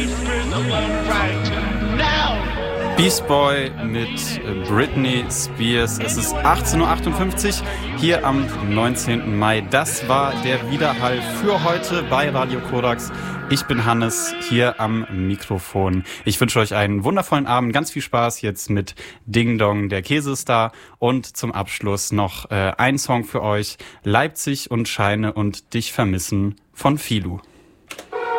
Beast Boy mit Britney Spears. Es ist 18.58 Uhr hier am 19. Mai. Das war der Widerhall für heute bei Radio Korax. Ich bin Hannes, hier am Mikrofon. Ich wünsche euch einen wundervollen Abend, ganz viel Spaß jetzt mit Ding Dong, der Käsestar. Und zum Abschluss noch ein Song für euch, Leipzig und Scheine und Dich vermissen von Filu.